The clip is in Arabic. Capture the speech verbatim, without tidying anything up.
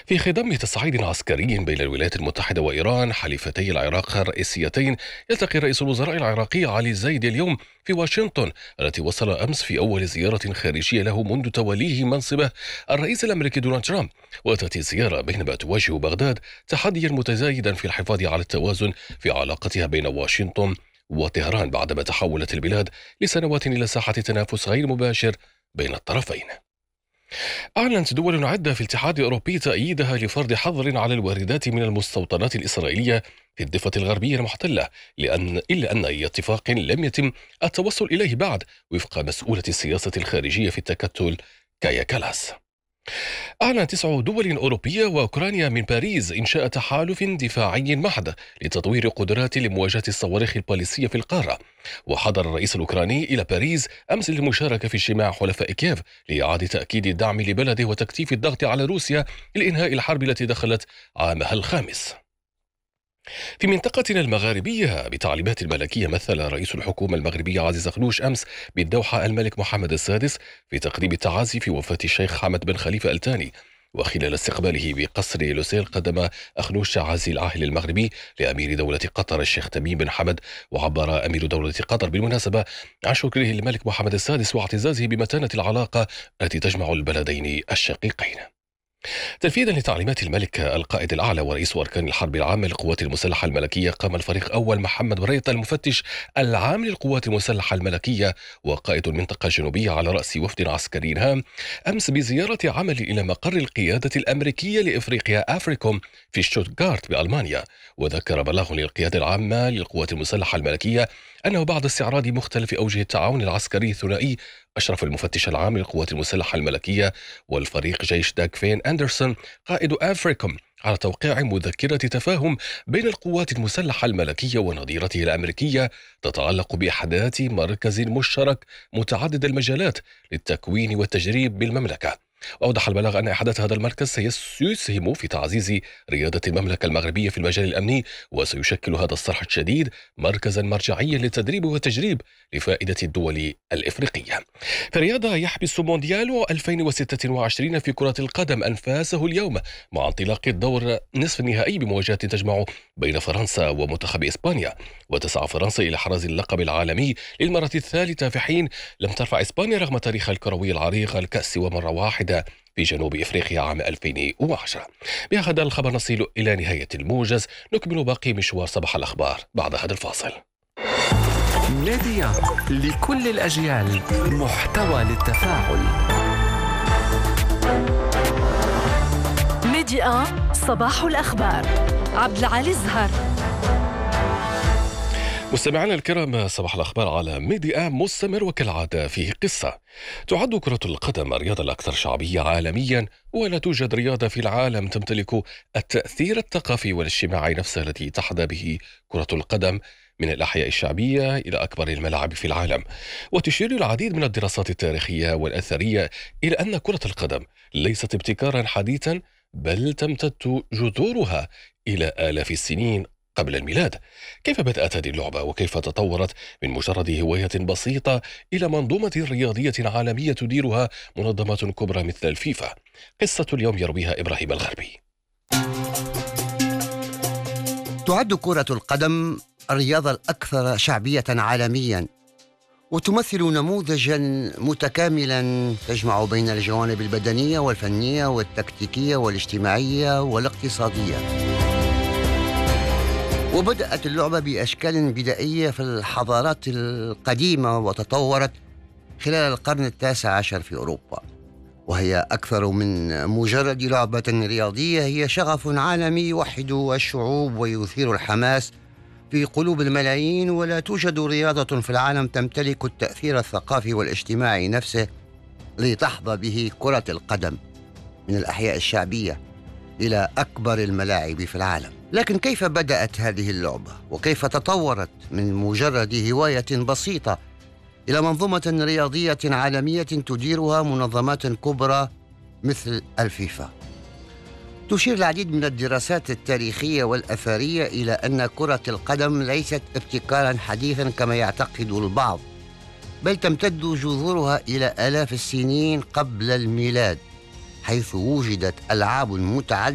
في خضم تصعيد عسكري بين الولايات المتحدة وإيران حليفتي العراق الرئيسيتين، يلتقي رئيس الوزراء العراقي علي الزايد اليوم في واشنطن، التي وصل أمس في أول زيارة خارجية له منذ توليه منصبه الرئيس الأمريكي دونالد ترامب. وتأتي الزيارة بينما تواجه بغداد تحديا متزايدا في الحفاظ على التوازن في علاقتها بين واشنطن وطهران، بعدما تحولت البلاد لسنوات إلى ساحة تنافس غير مباشر بين الطرفين. أعلنت دول عدة في الاتحاد الأوروبي تأييدها لفرض حظر على الواردات من المستوطنات الإسرائيلية في الضفة الغربية المحتلة، لأن إلا أن أي اتفاق لم يتم التوصل إليه بعد، وفق مسؤولة السياسة الخارجية في التكتل كايا كالاس. أعلن تسع دول أوروبية وأوكرانيا من باريس إنشاء تحالف دفاعي محض لتطوير قدرات لمواجهة الصواريخ الباليستية في القارة. وحضر الرئيس الأوكراني إلى باريس أمس للمشاركة في اجتماع حلفاء كييف لإعادة تأكيد الدعم لبلده وتكثيف الضغط على روسيا لإنهاء الحرب التي دخلت عامها الخامس. في منطقتنا المغاربية، بتعليمات الملكية، مثل رئيس الحكومة المغربية عزيز خنوش أمس بالدوحة الملك محمد السادس في تقديم التعازي في وفاة الشيخ حمد بن خليفة آل ثاني. وخلال استقباله بقصر لوسيل، قدم أخنوش تعازي العاهل المغربي لأمير دولة قطر الشيخ تميم بن حمد. وعبر أمير دولة قطر بالمناسبة عن شكره للملك محمد السادس واعتزازه بمتانة العلاقة التي تجمع البلدين الشقيقين. تنفيذا لتعليمات الملك القائد الأعلى ورئيس أركان الحرب العامة للقوات المسلحة الملكية، قام الفريق أول محمد بريطة المفتش العام للقوات المسلحة الملكية وقائد المنطقة الجنوبية على رأس وفد عسكري هام أمس بزيارة عمل إلى مقر القيادة الأمريكية لإفريقيا أفريكوم في شتوتغارت بألمانيا. وذكر بلاغ للقيادة العامة للقوات المسلحة الملكية أنه بعد استعراض مختلف أوجه التعاون العسكري الثنائي، أشرف المفتش العام للقوات المسلحة الملكية والفريق جيش داغ فين أندرسون قائد أفريكوم على توقيع مذكرة تفاهم بين القوات المسلحة الملكية ونظيرته الأمريكية تتعلق بإحداث مركز مشترك متعدد المجالات للتكوين والتجريب بالمملكة. وأوضح البلاغ أن إحداث هذا المركز سيسهم في تعزيز ريادة المملكة المغربية في المجال الأمني، وسيشكل هذا الصرح الشديد مركزا مرجعيا للتدريب والتجريب لفائدة الدول الإفريقية. في الرياضة، يحبس مونديال ألفين وستة وعشرين في كرة القدم أنفاسه اليوم مع انطلاق الدور نصف النهائي بمواجهة تجمع بين فرنسا ومنتخب إسبانيا. وتسعى فرنسا إلى حراز اللقب العالمي للمرة الثالثة في حين لم ترفع إسبانيا رغم تاريخها الكروي العريق الكأس ومرة واحدة في جنوب إفريقيا عام ألفين وعشرة. بهذا الخبر نصل إلى نهاية الموجز. نكمل باقي مشوار صباح الأخبار بعد هذا الفاصل. ميديا لكل الأجيال، محتوى للتفاعل. ميديا صباح الأخبار، عبد العالي الزهر. مستمعينا الكرام، صباح الأخبار على ميديا مستمر، وكالعادة فيه قصة. تعد كرة القدم الرياضة الأكثر شعبية عالميا، ولا توجد رياضة في العالم تمتلك التأثير الثقافي والاجتماعي نفسه الذي تحظى به كرة القدم، من الأحياء الشعبية إلى أكبر الملاعب في العالم. وتشير العديد من الدراسات التاريخية والأثرية إلى أن كرة القدم ليست ابتكارا حديثا، بل تمتد جذورها إلى آلاف السنين قبل الميلاد. كيف بدأت هذه اللعبة وكيف تطورت من مجرد هواية بسيطة إلى منظومة رياضية عالمية تديرها منظمات كبرى مثل الفيفا؟ قصة اليوم يرويها إبراهيم الغربي. تعد كرة القدم الرياضة الأكثر شعبية عالميا، وتمثل نموذجا متكاملا تجمع بين الجوانب البدنية والفنية والتكتيكية والاجتماعية والاقتصادية. وبدأت اللعبة بأشكال بدائية في الحضارات القديمة، وتطورت خلال القرن التاسع عشر في أوروبا، وهي أكثر من مجرد لعبة رياضية، هي شغف عالمي يوحد الشعوب ويثير الحماس في قلوب الملايين. ولا توجد رياضة في العالم تمتلك التأثير الثقافي والاجتماعي نفسه لتحظى به كرة القدم، من الأحياء الشعبية إلى أكبر الملاعب في العالم. لكن كيف بدأت هذه اللعبة؟ وكيف تطورت من مجرد هواية بسيطة إلى منظومة رياضية عالمية تديرها منظمات كبرى مثل الفيفا؟ تشير العديد من الدراسات التاريخية والأثرية إلى أن كرة القدم ليست ابتكارا حديثا كما يعتقد البعض، بل تمتد جذورها إلى آلاف السنين قبل الميلاد، حيث وجدت ألعاب متعددة